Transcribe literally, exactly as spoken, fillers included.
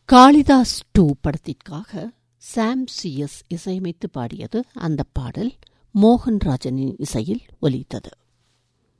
Kalidas two படத்திற்காக சாம் C S இசையமைத்து பாடியது. அந்த பாடல் மோகன்ராஜனின் இசையில் ஒலித்தது.